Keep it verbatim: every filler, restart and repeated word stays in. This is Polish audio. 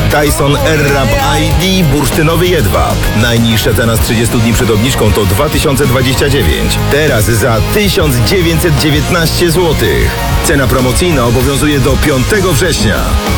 Tyson Airwrap I D bursztynowy jedwab. Najniższa cena z trzydziestu dni przed obniżką to dwa tysiące dwadzieścia dziewięć. Teraz za tysiąc dziewięćset dziewiętnaście złotych. Cena promocyjna obowiązuje do piątego września.